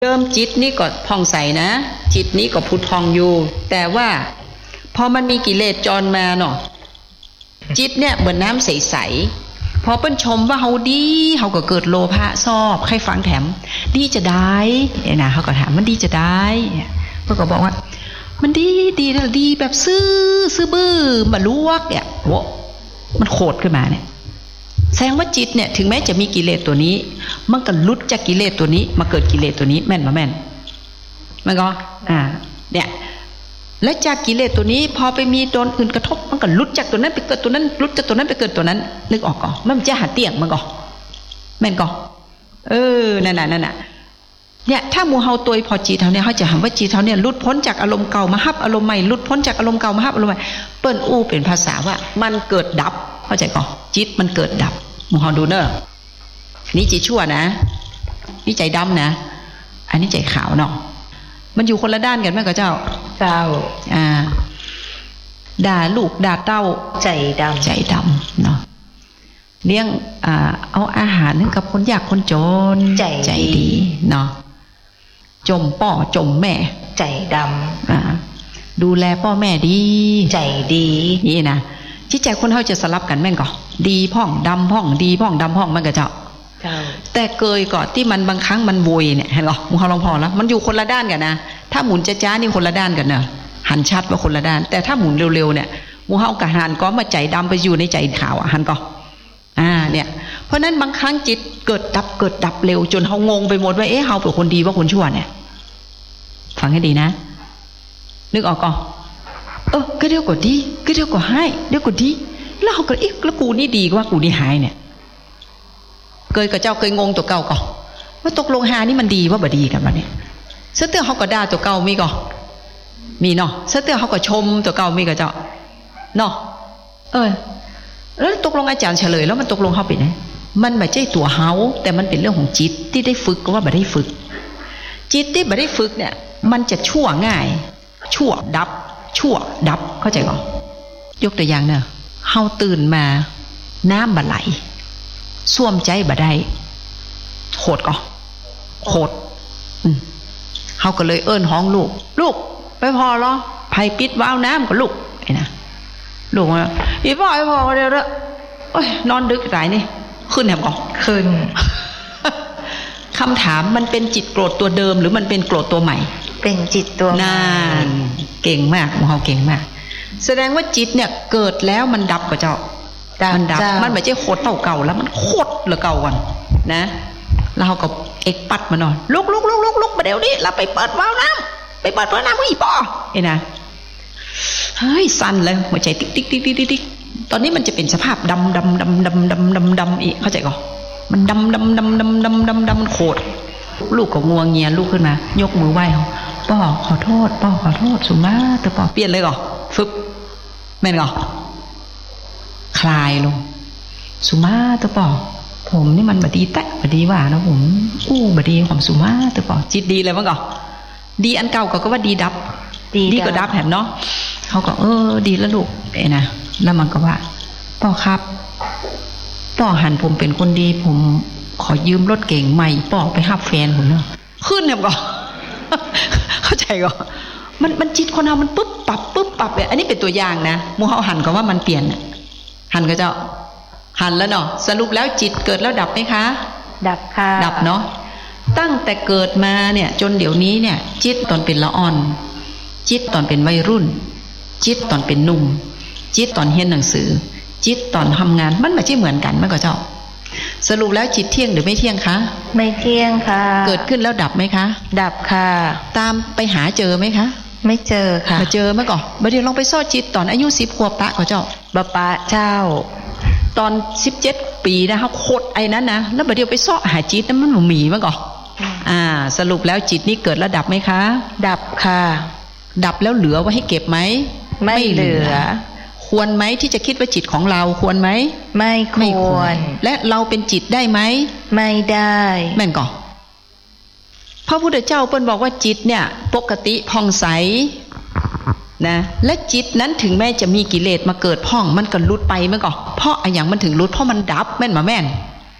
เดิมจิตนี่ก็ผ่องใสนะจิตนี้ก็พุทธพองอยู่แต่ว่าพอมันมีกิเลสจรมาเนาะจิตเนี่ยเหมือนน้ำใสๆพอเปิ้นชมว่าเฮาดีเฮาก็เกิดโลภะชอบใครฟังแถมดีจะได้นะเฮาก็ถามมันดีจะได้เพิ่นก็บอกว่ามันดีดีแบบซื่อบื้อมาลวกเนี่ยโหมันโคตรขึ้นมาเนี่ยแสดงว่าจิตเนี่ยถึงแม้จะมีกิเลสตัวนี้มันก็ลุดจากกิเลสตัวนี้มาเกิดกิเลสตัวนี้แม่นมาแม่นมันก็เนี่ยและจากกิเลสตัวนี้พอไปมีโดนอื่นกระทบมันก็ลุดจากตัวนั้นไปเกิดตัวนั้นลุดจากตัวนั้นไปเกิดตัวนั้นนึกออกก่อนมันจะหาเตียงมันก็แม่นก็นั่นน่ะเนี่ยถ้าหมู่เฮาตัวพอจิตเฮาเนี่ยเฮาจะหาว่าจิตเฮาเนี่ยลุดพ้นจากอารมณ์เก่ามาฮับอารมณ์ใหม่ลุดพ้นจากอารมณ์เก่ามาฮับอารมณ์ใหม่เปิ้นอู้เป็นภาษาว่ามันเกิดดับเข้าใจก่อนจิตมันเกิดดับหมู่เฮาดูเนอะนี่จิตชั่วนะนี่ใจดำนะอันนี้ใจขาวเนาะมันอยู่คนละด้านกันไหมกับเจ้าด่าลูกด่าเต้าใจดำเนาะเลี้ยงเอาอาหารให้กับคนยากคนจนใจดีเนาะจมพ่อจมแม่ใจดำดูแลพ่อแม่ดีใจดีนี่นะจิตใจคนเขาจะสลับกันแม่งก่อดีพ่องดำพ่องดีพ่องดำพ่องมันก็เจ้าแต่เกยก่อนที่มันบางครั้งมันโวยเนี่ยเห็นหรอมึงเขาลองพอแล้วมันอยู่คนละด้านกันนะถ้าหมุนจ้านี่คนละด้านกันเนอะหันชัดว่าคนละด้านแต่ถ้าหมุนเร็วๆเนี่ยมึงเขากะหันก็มาใจดำไปอยู่ในใจขาวหันก็เนี่ยเพราะนั้นบางครั้งจิตเกิดดับเร็วจนเขางงไปหมดว่าเขาเป็นคนดีว่าคนชั่วเนี่ยฟังให้ดีนะนึกออกก่อนก็เดี๋ยวก็ดีก็เดี๋ยวก็ให้เดี๋ยวก็ดีแล้วเขาก็แล้วกูนี่ดีกว่ากูนี่หายเนี่ยเคยกับเจ้าเคยงงตัวเก่าก่อนว่าตกลงหานี่มันดีว่าบ่ดีกันวะเนี่ยเสื้อเตื้อเขาก็ด่าตัวเก่ามีก่อนมีเนาะเสื้อเตื้อเขาก็ชมตัวเก่ามีกับเจ้าเนาะแล้วตกลงอาจารย์เฉลยแล้วมันตกลงเขาเป็นไงมันไม่ใช่ตัวเฮาแต่มันเป็นเรื่องของจิตที่ได้ฝึกก็ว่าไม่ได้ฝึกจิตที่ไม่ได้ฝึกเนี่ยมันจะชั่วง่ายชั่วดับเข้าใจก่อนยกตัวอย่างเนอะเฮาตื่นมาน้ำบ่ไหลส้วมใจบ่ได้โคตรก่อนโคตรเฮาก็เลยเอิ้นห้องลูกไปพอเหรอไผปิดวาล์วน้ำก็ลูกไอ้นะลูกว่าอีพ่อเดี๋ยวๆนอนดึกหลายนี่ขึ้นแหมก่อนขึ้นคำถามมันเป็นจิตโกรธตัวเดิมหรือมันเป็นโกรธตัวใหม่เป็นจิตตัวใหม่เก่งมากหมู่เฮาเก่งมากแสดงว่าจิตเนี่ยเกิดแล้วมันดับกับเจ้ามันดับมันไม่ใช่โคตรเก่าแล้วมันโคตรเหลือเก่าก่อนนะแล้วเราก็ปัดมานอนลุกมาเดี๋ยวนี้เราไปเปิดวาล์วน้ำอีปอไอ้นะเฮ้ยสั่นเลยหัวใจติ๊กตอนนี้มันจะเป็นสภาพดำอีกเข้าใจก่อนมันดำมันโคตรลูกก็งัวเงียลูกขึ้นมายกมือไหว้เขาป้อขอโทษสุมาแต่ป้อเปลี่ยนเลยก่อนฟึบแม่นก่อนคลายลงสุมาแต่ป้อผมนี่มันบดีแตะบดีว่านะผมบดีของสุมาแต่ป้อจิตดีเลยมั้งก่อนดีอันเก่าก็ว่าดีดับดีก็ดับแหมเนาะเขาก็ดีแล้วลูกไอ้นะแล้วมันก็ว่าป้อครับป้อหันผมเป็นคนดีผมขอยืมรถเก่งใหม่ป้อไปหับแฟนผมเนาะขึ้นเนี่ยก่อนเข้าใจก่อนมันจิตคนเรามันปุ๊บปรับอันนี้เป็นตัวอย่างนะมูเฮาหันก็ว่ามันเปลี่ยนหันก็เจ้าหันแล้วเนาะสรุปแล้วจิตเกิดแล้วดับไหมคะดับค่ะดับเนาะตั้งแต่เกิดมาเนี่ยจนเดี๋ยวนี้เนี่ยจิตตอนเป็นละอ่อนจิตตอนเป็นวัยรุ่นจิตตอนเป็นหนุ่มจิตตอนเรียนหนังสือจิตตอนทำงานมันไม่ใช่เหมือนกันมั้ยก็เจ้าสรุปแล้วจิตเที่ยงหรือไม่เที่ยงคะไม่เที่ยงค่ะเกิดขึ้นแล้วดับไหมคะดับค่ะตามไปหาเจอไหมคะไม่เจอค่ะมาเจอเมื่อก่อนเดี๋ยวลองไปซ่อจิตตอนอายุ10 ขวบปะก็เจ้าปะเจ้าตอน17 ปีนะคะโคตรไอ้นั้นนะแล้วเดี๋ยวไปซ่อหาจิตนั้นมันหมีเมื่อก่อนสรุปแล้วจิตนี้เกิดแล้วดับไหมคะดับค่ะดับแล้วเหลือไว้ให้เก็บไหมไม่เหลือควรไหมที่จะคิดว่าจิตของเราควรไหมไม่ควรและเราเป็นจิตได้ไหมไม่ได้แม่นก่อนพระพุทธเจ้าเปิ้นบอกว่าจิตเนี่ยปกติผ่องใสนะและจิตนั้นถึงแม้จะมีกิเลสมาเกิดพ่องมันก็หลุดไปเมื่อก่อนเพราะอย่างมันถึงหลุดเพราะมันดับแม่นมาแม่น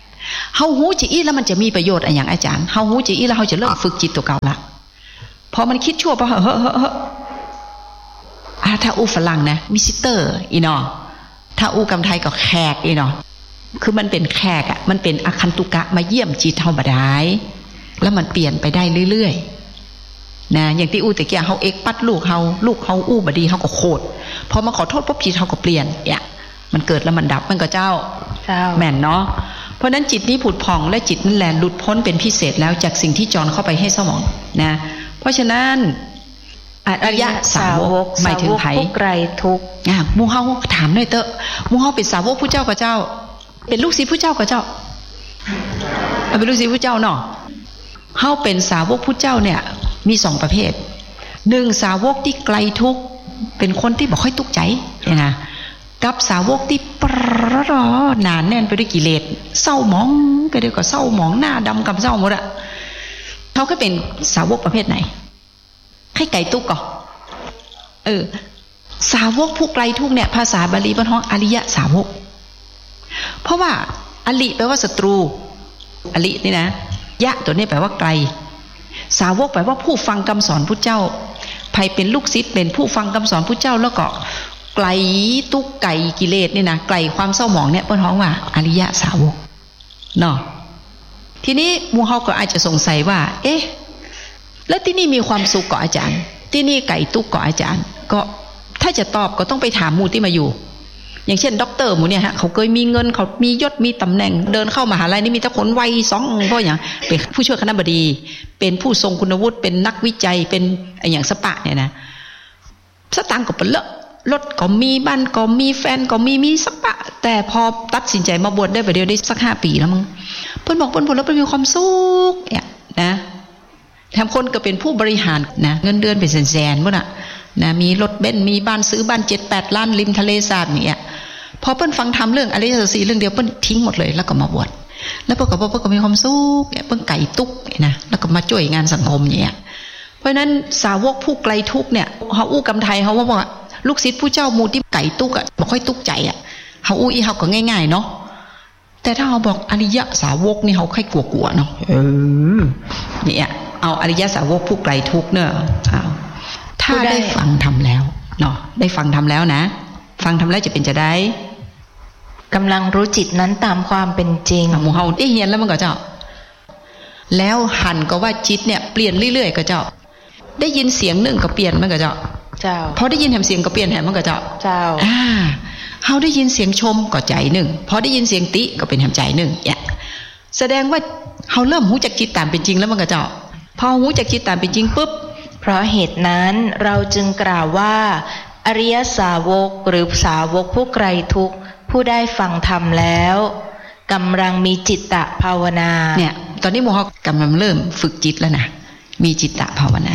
เฮาหูจิอี้แล้วมันจะมีประโยชน์อะไรอย่างอาจารย์เฮาหูจิอี้แล้วเฮาจะเริ่มฝึกจิตตัวเก่าละพอมันคิดชั่วพอเฮ้อถ้าอู้ฝรั่งนะวิซิเตอร์อีเนาะถ้าอู้กำไทยก็แขกอีเนาะคือมันเป็นแขกอ่ะมันเป็นอคันตุกะมาเยี่ยมจิตเฮาบ่ได้แล้วมันเปลี่ยนไปได้เรื่อยๆนะอย่างที่อู้ตะเกียเฮาเอ็กปัดลูกเฮาอู้บ่ดีเฮาก็โคตรพอมาขอโทษปุ๊บจิตเฮาก็เปลี่ยนเนี่ยมันเกิดแล้วมันดับมันก็เจ้าแม่นเนาะเพราะนั้นจิตนี้ผุดผ่องและจิตนั่นแหละหลุดพ้นเป็นพิเศษแล้วจากสิ่งที่จรเข้าไปให้สมองนะเพราะฉะนั้นอริยสาวกหมายถึงไผผู้ไกลทุกข์หมู่เฮาถามหน่อยเถอะหมู่เฮาเป็นสาวกผู้เจ้ากับเจ้าเป็นลูกศิษย์ผู้เจ้ากับเจ้าเป็นลูกศิษย์ผู้เจ้าเนาะเฮาเป็นสาวกผู้เจ้าเนี่ยมี2ประเภท1สาวกที่ไกลทุกข์เป็นคนที่บ่ค่อยทุกข์ใจเนี่ยนะกับสาวกที่ปรหนาแน่นไปด้วยกิเลสเศร้าหมองไปด้วยก็เศร้าหมองหน้าดำกับเศร้าหมดอะเขาก็เป็นสาวกประเภทไหนให้ไก่ทุกข์ก่อสาวกผู้ไกลทุกข์เนี่ยภาษาบาลีบรรท้องอริยสาวกเพราะว่าอริแปลว่าศัตรูอรินี่นะยะตัวนี้แปลว่าไกลสาวกแปลว่าผู้ฟังคำสอนพุทธเจ้าใครเป็นลูกศิษย์เป็นผู้ฟังคำสอนพุทธเจ้าแล้วก็ไกลทุกข์ไกลกิเลสนี่นะไกลความเศร้าหมองเนี่ยเปิ้นฮ้องว่าอริยสาวกเนาะทีนี้หมู่เฮาก็อาจจะสงสัยว่าเอ๊ะแล้วที่นี่มีความสุขกับอาจารย์ที่นี่ไก่ทุกข์กับอาจารย์ก็ถ้าจะตอบก็ต้องไปถามหมู่ที่มาอยู่อย่างเช่นด็อกเตอร์หมู่เนี่ยฮะเขาเคยมีเงินเขามียศมีตำแหน่งเดินเข้ามหาลัยนี่มีแต่คนวัย2เพราะอย่างเป็นผู้ช่วยคณบดีเป็นผู้ทรงคุณวุฒิเป็นนักวิจัยเป็นอย่างสปะเนี่ยนะสตางค์ก็เป็นเลอะรถก็มีบ้านก็มีแฟนก็มีสปะแต่พอตัดสินใจมาบวชได้ประเดี๋ยวได้สัก5 ปีแล้วมั้งเพิ่นบอกเพิ่นผลแล้วเพิ่นมีความสุขเนี่ยนะแถมคนก็เป็นผู้บริหารนะเงินเดือนเป็นแสนๆบ่น่ะนะมีรถเบนซ์มีบ้านซื้อบ้าน 7-8 ล้านริมทะเลสาบเนี่ยพอเปิ้นฟังธรรมเรื่องอริยสัจ4เรื่องเดียวเปิ้นทิ้งหมดเลยแล้วก็มาบวชแล้วเปิ้นก็มีความสุขเนี่ยเปิ้นไก่ทุกข์นะแล้วก็มาช่วยงานสังคมเนี่ยเพราะฉะนั้นสาวกผู้ไกลทุกข์เนี่ยเฮาอู้กำไทยเฮาว่าลูกศิษย์ผู้เจ้าหมู่ที่ไก่ทุกข์อ่ะบ่ค่อยทุกข์ใจอ่ะเฮาอู้อีเฮาก็ง่ายๆเนาะแต่ถ้าเฮาบอกอริยสาวกนี่เฮาค่อยกลัวๆเนาะเนี่ยเอาอริยสาวกผู้ไกลทุกข์เนอะถ้าได้ฟังทำแล้วเนาะได้ฟังทำแล้วนะฟังทำแล้วจะเป็นจะได้กำลังรู้จิตนั้นตามความเป็นจริงหมู่เฮาได้เรียนแล้วมันก็เจ้าแล้วหันก็ว่าจิตเนี่ยเปลี่ยนเรื่อยๆก็เจ้าได้ยินเสียงหนึ่งก็เปลี่ยนมันก็เจ้าพอได้ยินแหมเสียงก็เปลี่ยนแหมมันก็เจ้าเฮาได้ยินเสียงชมก็ใจหนึ่งพอได้ยินเสียงติก็เป็นแหมใจหนึ่งเนี่ยแสดงว่าเฮาเริ่มรู้จักจิตตามเป็นจริงแล้วมันก็เจ้าพอรู้จักจิตตามเป็นจริงปุ๊บเพราะเหตุนั้นเราจึงกล่าวว่าอริยสาวกหรือสาวกผู้ไกลทุกข์ผู้ได้ฟังธรรมแล้วกำลังมีจิตตภาวนาเนี่ยตอนนี้หมู่เฮากำลังเริ่มฝึกจิตแล้วนะมีจิตตภาวนา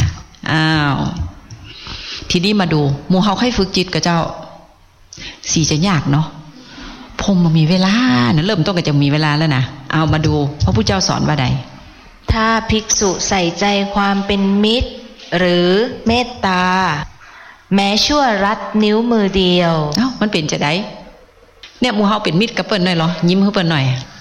ทีนี้มาดูหมู่เฮาให้ฝึกจิตกับเจ้าสีจะยากเนาะผมมันมีเวลานะเริ่มต้นก็จะมีเวลาแล้วนะเอามาดูพระพุทธเจ้าสอนว่าใดถ้าภิกษุใส่ใจความเป็นมิตรหรือเมตตาแม้ชั่วรัดนิ้วมือเดียวมันเป็นจะได้เนี่ยหมู่เฮาเป็นมิตรกับเปิ้นหน่อยเหรอยิ้มให้เปิ้นหน่อย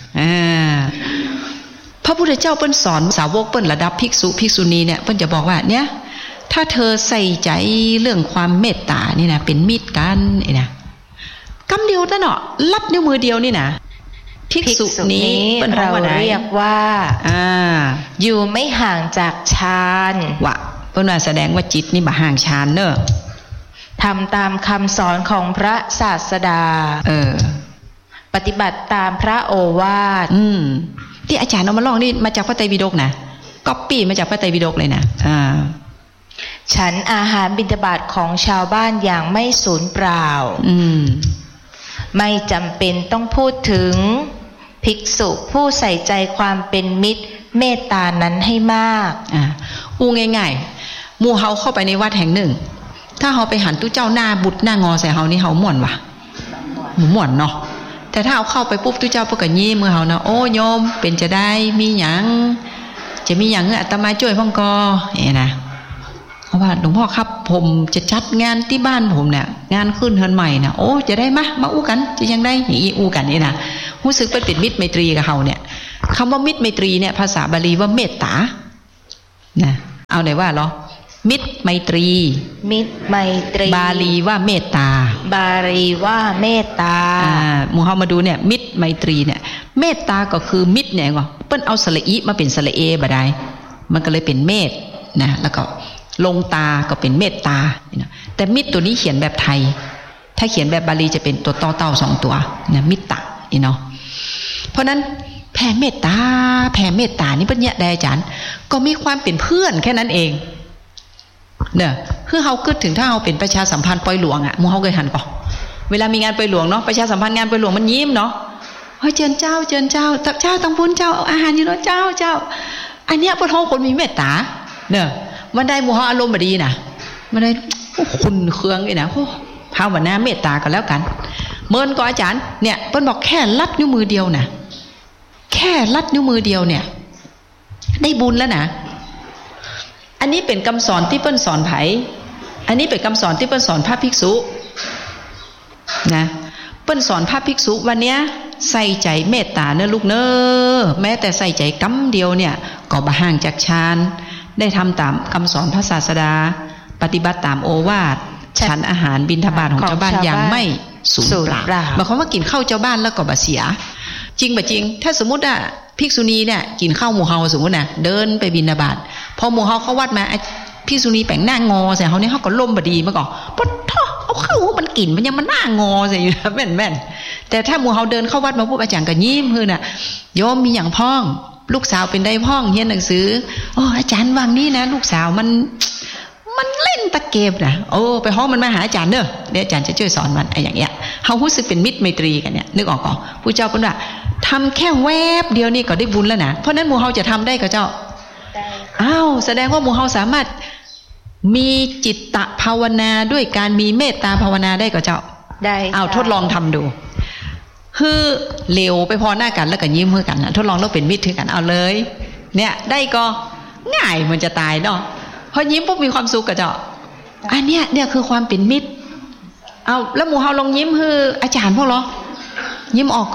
พระพุทธเจ้าเปิ้นสอนสาวกเปิ้นระดับภิกษุภิกษุณีเนี่ยเปิ้นจะบอกว่าเนี่ยถ้าเธอใส่ใจเรื่องความเมตตานี่นะเป็นมิตรกันนี่นะกำเดียวนั่นเนาะลัดนิ้วมือเดียวนี่นะภิกษุนี้เราเรียกว่าอยู่ไม่ห่างจากฌานวะเพิ่นว่าแสดงว่าจิตนี่บ่ห่างฌานเนอะทำตามคำสอนของพระศาสดาปฏิบัติตามพระโอวาทที่อาจารย์เอามาลองนี่มาจากพระไตรปิฎกนะก๊อปปี้มาจากพระไตรปิฎกเลยนะฉันอาหารบิณฑบาตของชาวบ้านอย่างไม่สูญเปล่าไม่จำเป็นต้องพูดถึงภิกษุผู้ใส่ใจความเป็นมิตรเมตตานั้นให้มากอู้ง่ายๆหมู่เฮาเข้าไปในวัดแห่งหนึ่งถ้าเฮาไปหันตู้เจ้าหน้าบุดหน้างอใส่เฮานี่เฮาม่วนวะม่วนเนาะแต่ถ้าเอาเข้าไปปุ๊บตู้เจ้าเพิ่นก็ยิ้มมือเฮานะโอ้โยมเป็นจะได้มีหยังจะมีหยังอาตมาช่วยพ่องกอนี่นะเพราะว่าหลวงพ่อครับผมจะจัดงานที่บ้านผมเนี่ยงานขึ้นเฮือนใหม่นะโอ้จะได้มาอู้กันจะยังได้อย่างอี้อู้กันนี่นะรู้สึกเป็นมิตรไมตรีกับเฮาเนี่ยคำว่ามิตรไมตรีเนี่ยภาษาบาลีว่าเมตตานะเอาไหนว่าเหรอมิตรไมตรีมิตรไมตรีบาลีว่าเมตตาบาลีว่าเมตตามูฮัมหมัดดูเนี่ยมิตรไมตรีเนี่ยเมตตาก็คือมิตรเนี่ยก็เปิ้นเอาสระอีมาเป็นสระเอบะได้มันก็เลยเป็นเมตนะแล้วก็ลงตาก็เป็นเมตตาแต่มิตรตัวนี้เขียนแบบไทยถ้าเขียนแบบบาลีจะเป็นตัวต่อเต่า2ตัวนะมิตตะเนาะเพราะนั้นแผ่เมตตานี่เป็นเนี่ยได้อาจารย์ก็มีความเป็นเพื่อนแค่นั้นเองเนี่ยคือเฮาคิดถึงถ้าเฮาเป็นประชาสัมพันธ์ปอยหลวงอ่ะมูเฮาเคยหันก่อเวลามีงานปอยหลวงเนาะประชาสัมพันธ์งานปอยหลวงมันยิ้มเนาะเฮ้ยเจิญเจ้าต้องพูนเจ้าเอาอาหารอยู่เนาะเจ้าอันเนี้ยเพิ่นเฮาคนมีเมตตาเนี่ยมันได้มูเฮาอารมณ์บ่ดีน่ะมันได้คุณเคืองนี่นะภาวนาเมตตากันแล้วกันเมินก็อาจารย์เนี่ยเปิ้นบอกแค่ลัดนิ้วมือเดียวน่ะแค่ลัดนิ้วมือเดียวเนี่ยได้บุญแล้วนะอันนี้เป็นคำสอนที่เปิ้นสอนไผอันนี้เป็นคำสอนที่เปิ้นสอนพระภิกษุนะเปิ้นสอนพระภิกษุวันเนี้ยใส่ใจเมตตาเนอะลูกเนอะแม้แต่ใส่ใจกำเดียวเนี่ยก็บ่ห่างจากฌานได้ทำตามคำสอนพระศาสดาปฏิบัติตามโอวาทฉันอาหารบิณฑบาตของเจ้าบ้านอย่างไม่สูญเปล่าหมายความว่ากินข้าวเจ้าบ้านแล้วก็บ่เสียจริงบ่จริงถ้าสมมุติว่าภิกษุณีเนี่ยกินข้าวหมู่เฮาสมมุตินะเดินไปบิณฑบาตพอหมู่เฮาเข้าวัดมาภิกษุณีแปลงหน้างอใส่เฮาเนี่ยเฮาก็ล้มบ่ดีมาก่อนปะท้อเอาเข้ามันกินมันยังมันหน้างอใส่แม่นแต่ถ้าหมู่เฮาเดินเข้าวัดมาปุ๊บอาจารย์ก็ยิ้มฮือน่ะโยมมีหยังพ้องลูกสาวเป็นได้พ้องเรียนหนังสือโอ้อาจารย์วางนี้นะลูกสาวมันเล่นตะเกียบนะโอ้ไปห้องมันมาหาอาจารย์เด้อเดี๋ยวอาจารย์จะช่วยสอนมันไอ้อย่างเงี้ยเฮารู้สึกเป็นมิตรไมตรีกันเนี่ยนึกออกก่อนผู้เจ้าพูดว่าทำแค่แวบเดียวนี่ก็ได้บุญแล้วนะเพราะนั้นหมู่เฮาจะทำได้กับเจ้าอ้าวแสดงว่าหมู่เฮาสามารถมีจิตตภาวนาด้วยการมีเมตตาภาวนาได้กับเจ้าได้อ้าวทดลองทำดูคือเหลวไปพอหน้ากันแล้วก็ยิ้มเพื่อกันนะทดลองแล้วเป็นมิตรถือกันเอาเลยเนี่ยได้ก็ง่ายมันจะตายเนาะพอยิ้มปุ๊บมีความสุขกับเจ้าอันเนี้ยเนี่ยคือความเป็นมิตรเอาแล้วหมู่เฮาลองยิ้มคืออาจารย์พวกเรายิ้มออก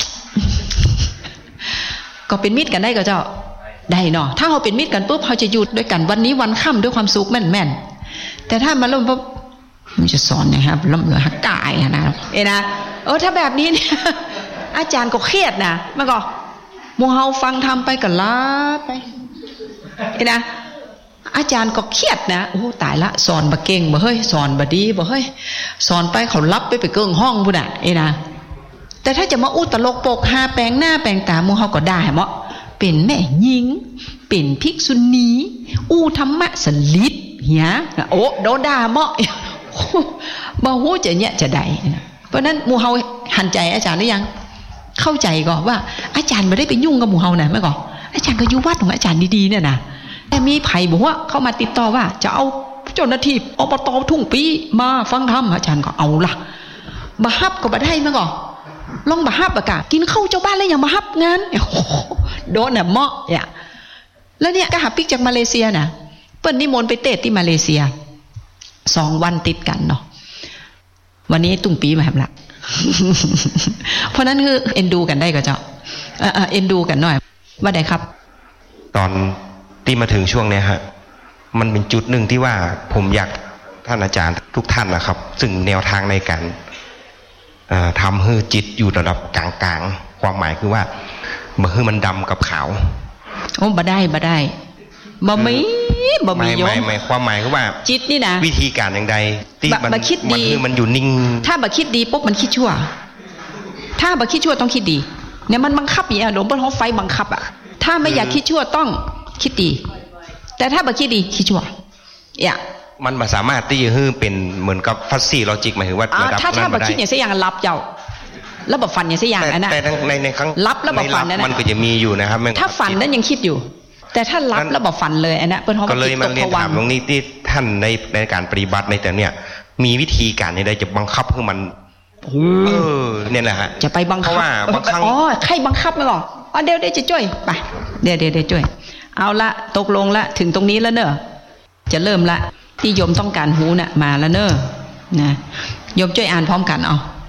ก็เป็นมิตรกันได้กับเจ้าได้เนาะถ้าเราเป็นมิตรกันปุ๊บเราจะหยุดด้วยกันวันนี้วันค่ำด้วยความสุขแม่นแต่ถ้ามาล้มปุ๊บมันจะสอนนะครับล้มเหลือหักกายนะนะถ้าแบบนี้เนี่ยอาจารย์ก็เครียดนะมันก็หมู่เฮาฟังทำไปกันลาไปนะอาจารย์ก็เครียดนะโอ้ตายละสอนบ่เก่งบ่เฮ้ยสอนบ่ดีบ่เฮ้ยสอนไปเขารับไปเกิ้งห้องพุ่นน่ะนะแต่ถ้าจะมาอุตลกปกหาแปลงหน้าแปลงตาหมู่เฮาก็ได้เหมาะเป็นแม่หญิงเป็นภิกษุณีธรรมะสลิดเหี้ยโอ้โดนด่าเหมาะบ่ฮู้จะเนี่ยจะได้เพราะนั้นหมู่เฮาหันใจอาจารย์หรือยังเข้าใจก่อนว่าอาจารย์บ่ได้ไปยุ่งกับหมู่เฮานะแม่ก่อนอาจารย์ก็อยู่วัดของอาจารย์ดีๆเนี่ยนะแต่มีไผบอกว่าเข้ามาติดต่อว่าจะเอาเจ้าหน้าที่อบต.ทุ่งปีมาฟังธรรมอาจารย์ก็เอาล่ะบ่ฮับก็บ่ได้แม่ก่อนลองบ่ฮับอ่ะกะกินข้าวเจ้าบ้านแล้วยังบ่ฮับงานโดนน่ะเหมาะอ่ะแล้วเนี่ยก็หาปิกจากมาเลเซียน่ะเปิ้นนิมนต์ไปเทศที่มาเลเซีย2วันติดกันเนาะวันนี้ตุ้งปีมาแฮมละเพราะนั้นคือเอ็นดูกันได้ก็เจ้าเอ็นดูกันหน่อยว่าได้ครับตอนที่มาถึงช่วงนี้ฮะมันเป็นจุดหนึ่งที่ว่าผมอยากท่านอาจารย์ทุกท่านนะครับซึ่งแนวทางในการทำให้จิตอยู่ระดับกลางๆความหมายคือว่าบ่ให้มันดำกับขาวโอ้บ่ได้บ่มีโยมไม่ความหมายคือว่าจิตนี่นะวิธีการอย่างใดที่มันคิดดีมันอยู่นิ่งถ้าบ่คิดดีปุ๊บมันคิดชั่วถ้าบ่คิดชั่วต้องคิดดีเนี่ยมันบังคับอย่างหลวงพ่อเขาไฟบังคับอ่ะถ้าไม่อยากคิดชั่วต้องคิดดีแต่ถ้าบ่คิดดีคิดชั่วมันบ่สามารถที่จะให้เป็นเหมือนกับฟัสซี่ลอจิกหมายถึงว่าถ้าบ่คิดอย่างเสียอย่างรับเจ้าแล้วบ่ฝันอย่างเสียอย่างอันนั้นแต่ในครั้งรับแล้วบ่ฝันนั้นมันก็จะมีอยู่นะครับถ้าฝันนั้นยังคิดอยู่แต่ถ้ารับแล้วบ่ฝันเลยอันนั้นเปิ้นเฮาก็เลยมาเรียนถามตรงนี้ที่ท่านในการปฏิบัติในแต่เนี่ยมีวิธีการในใดจะบังคับให้มันเนี่ยแหละฮะจะไปบังคับเพราะว่าบางครั้งใครบังคับมั้ยหรอเดี๋ยวจะช่วยไปเดี๋ยวช่วยเอาละตกลงละถึงตรงนี้แล้วเนอะจะเริ่มละที่โยมต้องการหูน่ะมาแล้วเนอะนะโยมช่วยอ่านพร้อมกันเอา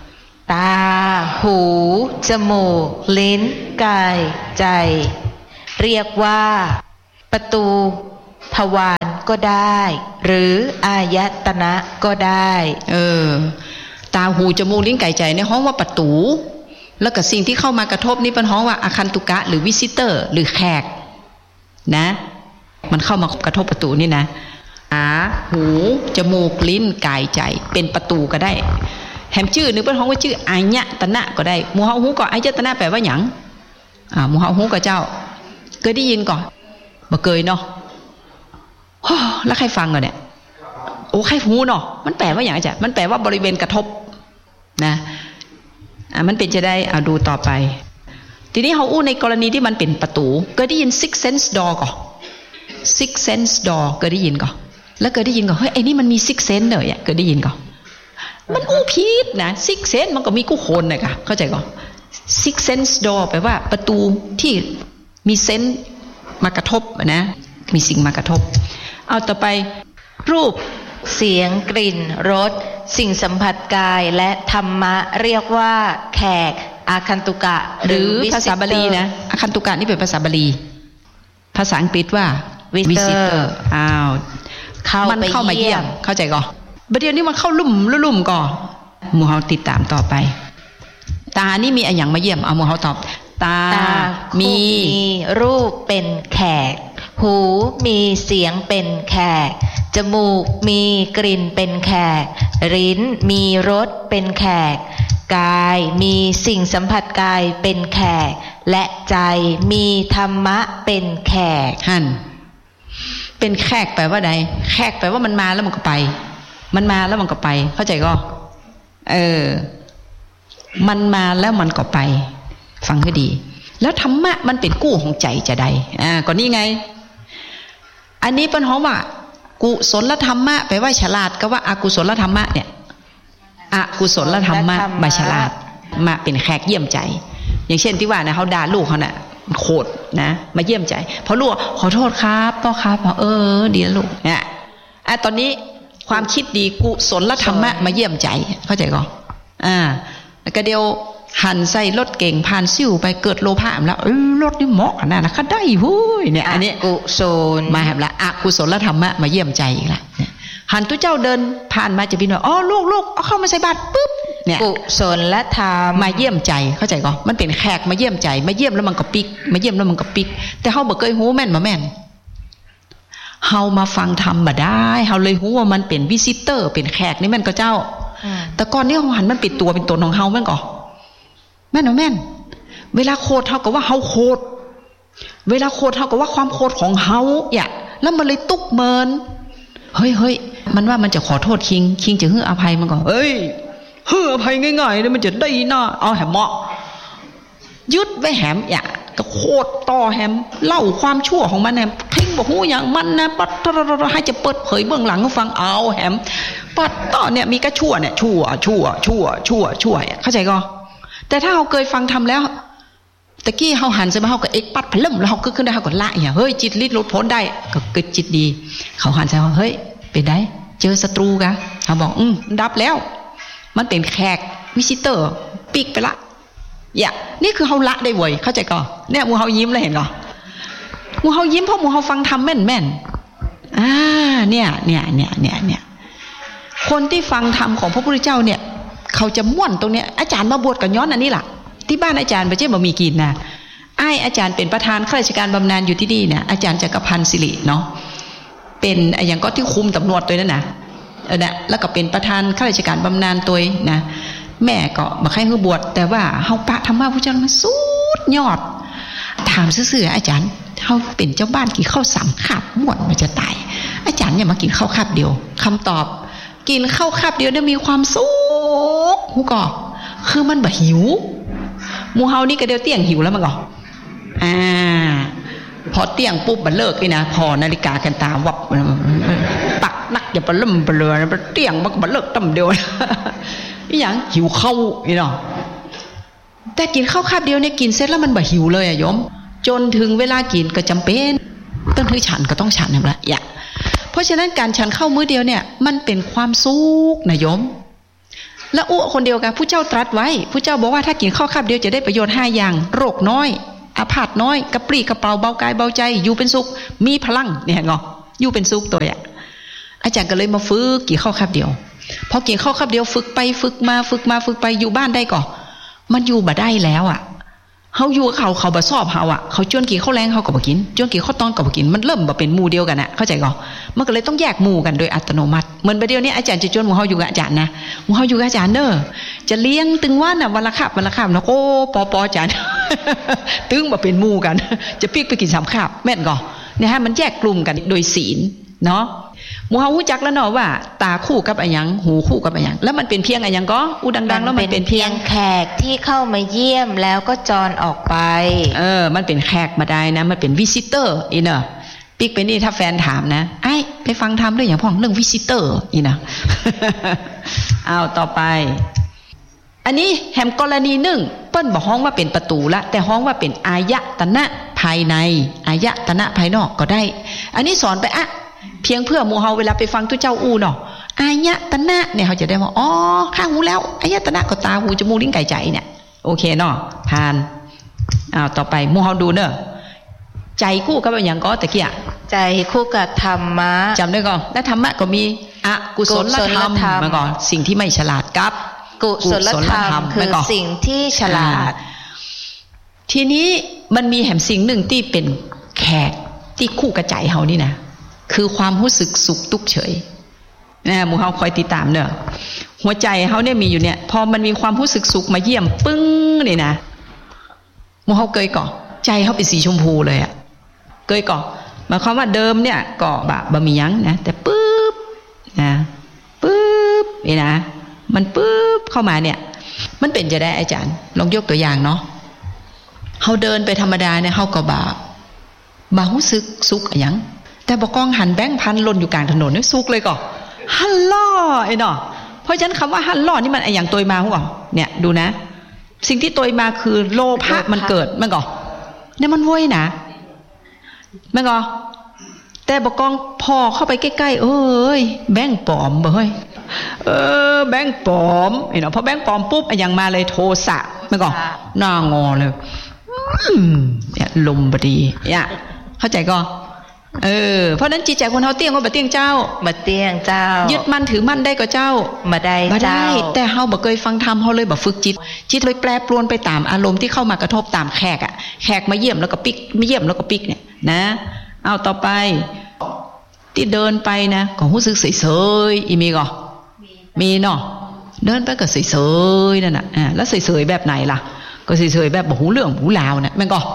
ตาหูจมูกลิ้นกายใจเรียกว่าประตูทวารก็ได้หรืออายตนะก็ได้ตาหูจมูกลิ้นกายใจในห้องว่าประตูแล้วก็สิ่งที่เข้ามากระทบนี่เป็นห้องว่าอาคันตุกะหรือวิซิเตอร์หรือแขกนะมันเข้ามากระทบประตูนี่นะหูจมูกลิ้นกายใจเป็นประตูก็ได้แถมชื่อนึกเป็นห้องว่าชื่ออายตนะก็ได้หมู่เฮาหูก็อายตนะแปลว่าหยังหมู่เฮาหูกับเจ้าเคยได้ยินก่อนบ่เคยเนาะแล้วใครฟังก่อนเนี่ยโอ้ใครหูเนาะมันแปลว่าอย่างไรจ๊ะมันแปลว่าบริเวณกระทบนะมันเป็นจะได้เอาดูต่อไปทีนี้เขาอู้ในกรณีที่มันเป็นประตูเคยได้ยิน six sense door ก่อน six sense door เคยได้ยินก่อนแล้วเคยได้ยินก่อนเฮ้ยไอ้นี่มันมี six sense เลยเคยได้ยินก่อนมันอู้ผิดนะ six sense มันก็มีกู้คนเลยค่ะเข้าใจก่อน six sense door แปลว่าประตูที่มีเซนส์มากระทบนะมีสิ่งมากระทบเอาต่อไปรูปเสียงกลิ่นรสสิ่งสัมผัสกายและธรรมะเรียกว่าแขกอาคันตุกะหรือภาษาบาลีนะอาคันตุกะนี่เป็นภาษาบาลีภาษาอังกฤษว่า visitor มันเข้ามาเยี่ยมเข้าใจก่อนประเดี๋ยวนี้มันเข้าลุ่มก่อนหมู่เฮาติดตามต่อไปตานี่มีอย่างมาเยี่ยมเอาหมู่เฮาตอบตามีรูปเป็นแขกหูมีเสียงเป็นแขกจมูกมีกลิ่นเป็นแขกลิ้นมีรสเป็นแขกกายมีสิ่งสัมผัสกายเป็นแขกและใจมีธรรมะเป็นแขกเป็นแขกแปลว่าใดแขกแปลว่ามันมาแล้วมันก็ไปมันมาแล้วมันก็ไปเข้าใจก็มันมาแล้วมันก็ไปฟังให้ดีแล้วธรรมะมันเป็นกู้ของใจจะใดก็นี่ไงอันนี้เป็นเพราะว่ากุศลธรรมะแปลว่าฉลาดก็ว่าอกุศลธรรมะเนี่ยอกุศลธรรมะมาฉลาดมาเป็นแขกเยี่ยมใจอย่างเช่นที่ว่านะเขาด่าลูกเขาน่ะโคตรนะมาเยี่ยมใจพอลูกขอโทษครับพ่อครับดีแล้วลูกเนี่ยตอนนี้ความคิดดีกุศลธรรมะมาเยี่ยมใจเข้าใจก่อนแล้วก็เดียวหันใส่รถเก่งผ่านซิ่วไปเกิดโลภะแล้วรถนี่เหมาะขนาดนั้นก็ได้หูยเนี่ยอันนี้กุศลมาแหบละอกุศลธรรมะมาเยี่ยมใจอีกละหันตัวเจ้าเดินผ่านมาจะบินว่าลูกเอาเข้ามาใส่บาตรปุ๊บเนี่ยกุศลธรรมมาเยี่ยมใจเข้าใจก่อนมันเป็นแขกมาเยี่ยมใจมาเยี่ยมแล้วมันก็ปิกมาเยี่ยมแล้วมันก็ปิกแต่เฮาบ่เคยหูแม่นมาแม่นเฮามาฟังธรรมบ่ได้เฮาเลยหูว่ามันเป็นวิซิเตอร์เป็นแขกนี่แม่นก็เจ้าแต่ก่อนนี้เฮาหันมันเป็นตัวของเฮาแม่นก่อแม่นแม่นเวลาโคตรเท่ากับว่าเฮาโคตรเวลาโคตรเท่ากับว่าความโคตรของเฮาแล้วมันเลยตุกเมินเฮ้ยมันว่ามันจะขอโทษคิงจะให้อภัยมันก่อนให้อภัยง่ายๆเลยมันจะได้น่าเอาแหมเหมาะยึดไว้แหมก็โคตรต่อแหมเล่าความชั่วของมันแหมทิ้งบอกหูอย่างมันนะปัดให้จะเปิดเผยเบื้องหลังให้ฟังเอาแหมปัดต่อเนี่ยมีก็ชั่วเนี่ยชั่วเข้าใจก็แต่ถ้าเราเคยฟังทำแล้วตะกี้เขาหันใช่ไหมเขาก็เอ็กปัดพล่มแล้วเขาขึ้นได้เขาก็ละเฮ้ยจิตลิดลดพ้นได้ก็เกิดจิตดีเขาหันใช่ไหมเฮ้ยเป็นได้เจอศัตรูกะเขาบอกดับแล้วมันเป็นแขกวิซิเตอร์ปิกไปละนี่คือเขาละได้เว้ยเข้าใจก่อเนี่ยมูเขายิ้มเลยเห็นก่อมูเขายิ้มเพราะมูเขาฟังทำแม่นเนี่ยคนที่ฟังธรรมของพระพุทธเจ้าเนี่ยเขาจะม่วนตรงเนี้ยอาจารย์มาบวชกับย้อนอันนี้ล่ะที่บ้านอาจารย์ไปเจ้าบ่มีกินนะอาจารย์เป็นประธานข้าราชการบำนาญอยู่ที่นี่เนี่ยอาจารย์จักรพันธ์สิริเนาะเป็นอย่างก็ที่คุมตำรวจตัวนั่นนะแล้วก็เป็นประธานข้าราชการบำนาญตัวนะแม่ก็มาให้เขาบวชแต่ว่าเฮาปะธรรมะพุทธเจ้ามันสุดยอดถามซื่อๆอาจารย์เขาเป็นเจ้าบ้านกินข้าว3 คาบม่วนมันจะตายอาจารย์เนี่ยมากินข้าวคาบเดียวคำตอบกินข้าวคาบเดียวได้มีความสุขหูก่อคือมันบ่หิวหมู่เฮานี่ก็เดียวเตี้ยงหิวแล้วมันก่อพอเตี้ยงปุ๊บมันเลิกเลยนะพอนาฬิกากันตาวับปักนักอย่าไปล่มไปเลยเตี้ยงมันก็เลิกตั้มเดียวอย่างหิวข้าวเนาะแต่กินข้าวคาบเดียวเนี่ยกินเสร็จแล้วมันบ่หิวเลยโยมจนถึงเวลากินก็จำเป็นต้องถือฉันก็ต้องฉันนะเพราะฉะนั้นการฉันข้าวมื้อเดียวเนี่ยมันเป็นความสุขนะโยมแล้วอ้วคนเดียวกันผู้เจ้าตรัสไว้ผู้เจ้าบอกว่าถ้ากินข้าวคาบเดียวจะได้ประโยชน์5อย่างโรคน้อยอาพาธน้อยกระปรี้กระเป๋าเบากายเบาใจอยู่เป็นสุขมีพลังเนี่ยงออยู่เป็นสุขตัวเนี่ยอาจารย์ก็เลยมาฝึกกี่ข้าวคาบเดียวพอกี่ข้าวคาบเดียวฝึกไปฝึกมาอยู่บ้านได้ก่อมันอยู่บ่ได้แล้วอ่ะเขาอยู่เขาบ่ชอบเขาอ่ะเขาจวนกี่ข้าวแรงเขาก็บ่กินจวนกี่ข้าวตอนก็บ่กินมันเริ่มบ่เป็นหมู่เดียวกันน่ะเข้าใจก่อมันก็เลยต้องแยกหมู่กันโดยอัตโนมัติเหมือนประเดี๋ยวนี้อาจารย์จะจวนหมู่เฮาอยู่กับอาจารย์นะหมู่เฮาอยู่กับอาจารย์เด้อจะเลี้ยงตึงว่าน่ะวันละคาบนะโอ้ปออาจารย์ ตึงบ่เป็นหมู่กันจะปิกไปกิน3คาบแม่นก่อเนี่ยฮะมันแยกกลุ่มกันโดยศีลเนาะหมู่เฮารู้จักแล้วเนาะว่าตาคู่กับอะไรหยังหูคู่กับอะไรหยังแล้วมันเป็นเพียงอะไรหยังก็อู้ดังๆแล้วมันเป็นเพียงแขกที่เข้ามาเยี่ยมแล้วก็จรออกไปมันเป็นแขกมาได้นะมันเป็นวิซิเตอร์อีเนาะปิ๊กไปนี่ถ้าแฟนถามนะไอ้ไปฟังธรรมด้วยอย่างพ่องเรื่องวิซิเตอร์อีเนาะ เอาต่อไปอันนี้แหมกรณีหนึ่งเปิ้นบอกฮ้องว่าเป็นประตูละแต่ฮ้องว่าเป็นอายตนะภายในอายตนะภายนอกก็ได้อันนี้สอนไปอะเพียงเพื่อหมู่เฮาเวลาไปฟังตุเจ้าอู้เนาะอายตนะเนี่ยเขาจะได้ว่าอ๋อข้างหูแล้วอายตนะก็ตาหูจมูกลิ้นกายใจเนี่ยโอเคเนาะผ่านต่อไปหมู่เฮาดูเนอะใจคู่กับอย่างก็ตะเกียใจคู่กับธรรมะจำได้ก่อนและธรรมะก็มีอกุศลธรรมมาก่อนสิ่งที่ไม่ฉลาดกับกุศลธรรมคือสิ่งที่ฉลาดทีนี้มันมีแห่งสิ่งหนึ่งที่เป็นแขกที่คู่กับใจเฮานี่นะคือความรู้สึกสุขทุกข์เฉยนะหมู่เฮาคอยติดตามเนอะหัวใจเฮาเนี่ยมีอยู่เนี่ยพอมันมีความรู้สึกสุขมาเยี่ยมปึ้งนี่นะหมู่เฮาเกยก่อใจเฮาเป็นสีชมพูเลยอะเกยก่อหมายความว่าเดิมเนี่ยก่อบะมียังนะแต่ปึ๊บนะปึ๊บนี่นะมันปึ๊บเข้ามาเนี่ยมันเป็นจะได้อาจารย์ลองยกตัวอย่างเนาะเฮาเดินไปธรรมดาเนี่ยเฮาก็บารู้สึกสุขอะยังแต่บอกกองหันแบงค์พันหล่นอยู่กลางถนนนี่สุกเลยก่อฮัลโหลไอ้เนาะเพราะฉะนั้นคำว่าฮัลโหลนี่มันไอ้อย่างตัวมาหัวเนี่ยดูนะสิ่งที่ตัวมาคือโลภะมันเกิดมันก่อเนี่ยมันว้ยนะมันก่อแต่บอกกองพอเข้าไปใกล้ๆเอ้ยแบงค์ปลอมเบ้ยแบงค์ปลอมไอ้เนาะพอแบงค์ปลอมปุ๊บไอ้อย่างมาเลยโทสะมันก่อหน้างอเลยเนี่ยลมบดีเนี่ยเข้าใจก็เพราะนั้นจิตใจคนเฮาเตี้ยงก็บ่เตี้ยงเจ้ายึดมั่นถือมั่นได้ก็เจ้าบ่ได้แต่เฮาบ่เคยฟังธรรมเฮาเลยบ่ฝึกจิตเลยแปรปรวนไปตามอารมณ์ที่เข้ามากระทบตามแขกอ่ะแขกมาเยี่ยมแล้วก็ปิกมาเยี่ยมแล้วก็ปิกเนี่ยนะเอาต่อไปที่เดินไปนะก็รู้สึกเฉยๆอีมีก็มีเนาะเดินไปก็เฉยๆนั่นน่ะแล้วเฉยๆแบบไหนล่ะก็เฉยๆแบบบ่ฮู้เรื่องหูลาวน่ะแม่นก็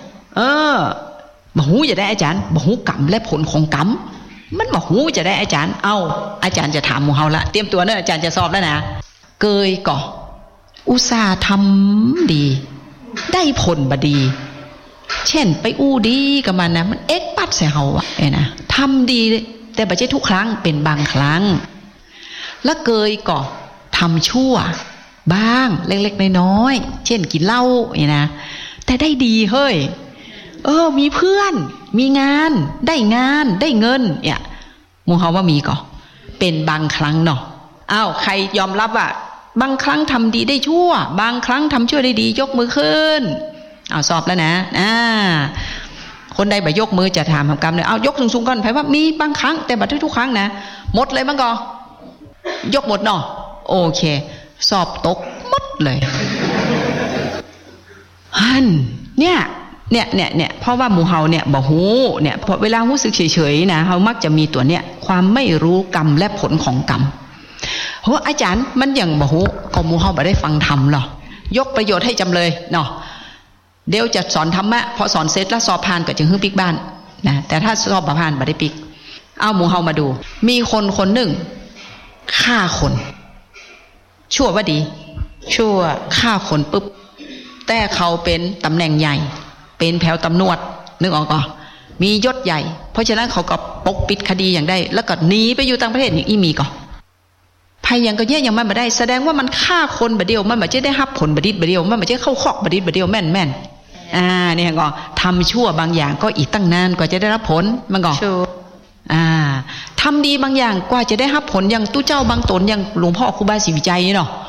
บ่ฮู้จะได้อาจารย์บ่ฮู้กรรมและผลของกรรมมันบ่ฮู้จะได้อาจารย์อาจารย์จะถามหมู่เฮาละเตรียมตัวเนอะอาจารย์จะสอบแล้วนะเกยก่ออุตส่าห์ทำดีได้ผลบ่ดีเช่นไปอู้ดีกับมันนะมันเอ็กปัดใส่เฮาอ่ะนะทำดีแต่บ่ใช่ทุกครั้งเป็นบางครั้งแล้วเกยก่อทำชั่วบ้างเล็กๆน้อยๆเช่นกินเหล้านะแต่ได้ดีเฮ้ยมีเพื่อนมีงานได้เงินเนี่ยหมู่เฮาว่ามีก่อเป็นบางครั้งเนาะใครยอมรับว่าบางครั้งทำดีได้ชั่วบางครั้งทำชั่วได้ดียกมือขึ้นสอบแล้วนะคนใดบ่ยกมือจะถามคำกรรมเลยยกสูงๆก่อนไผว่ามีบางครั้งแต่บ่ทุกครั้งนะหมดเลยบ้างก่อยกหมดเนาะโอเคสอบตกหมดเลยเนี่ยเพราะว่าหมู่เฮาเนี่ยบ่ฮู้เนี่ยพอเวลารู้สึกเฉยๆนะเฮามักจะมีตัวเนี่ยความไม่รู้กรรมและผลของกรรมโหอาจารย์มันยังบ่ฮู้ก็หมู่เฮาบ่ได้ฟังธรรมหรอยกประโยชน์ให้จำเลยเนาะเดี๋ยวจะสอนธรรมะพอสอนเสร็จแล้วสอบผ่านก็จึงฮึปิกบ้านนะแต่ถ้าสอบบ่ผ่านบ่ได้ปิกหมู่เฮามาดูมีคนหนึ่งฆ่าคนชั่วว่าดีชั่วฆ่าคนปุ๊บแต่เขาเป็นตำแหน่งใหญ่เป็นแถวตำรวจนึกออกก่อมียศใหญ่เพราะฉะนั้นเขาก็ปกปิดคดีอย่างได้แล้วก็หนีไปอยู่ต่างประเทศอย่างอีมีก่อภัยยังก็แย่ยังมันบ่ได้แสดงว่ามันฆ่าคนบ่เดียวมันบ่จะได้รับผลบ่ดียวมันบ่จะเข้าคอกบ่ดียวแม่นนี่ก็ทำชั่วบางอย่างก็อีกตั้งนานกว่าจะได้รับผลมันก็ทำดีบางอย่างกว่าจะได้รับผลอย่างตู้เจ้าบางตนอย่างหลวงพ่อครูบาศรีวิจัยเนาะ